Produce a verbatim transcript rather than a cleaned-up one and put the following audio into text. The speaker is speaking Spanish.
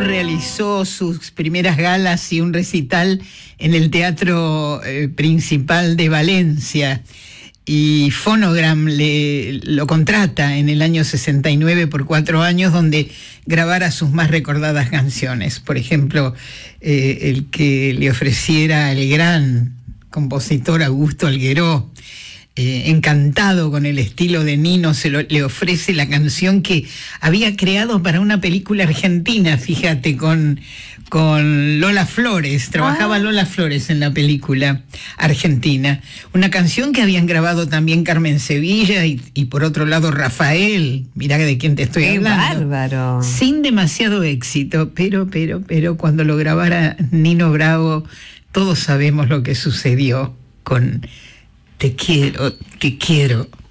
realizó sus primeras galas y un recital en el Teatro eh, Principal de Valencia, y Phonogram le, lo contrata en el año sesenta y nueve por cuatro años, donde grabara sus más recordadas canciones. Por ejemplo, eh, el que le ofreciera el gran compositor Augusto Algueró. Eh, encantado con el estilo de Nino, se lo, le ofrece la canción que había creado para una película argentina, fíjate, con, con Lola Flores. Trabajaba ah. Lola Flores en la película argentina. Una canción que habían grabado también Carmen Sevilla y, y por otro lado Rafael. Mirá de quién te estoy ¡Qué hablando. bárbaro! Sin demasiado éxito, pero, pero, pero cuando lo grabara Nino Bravo, todos sabemos lo que sucedió con Te quiero, te quiero.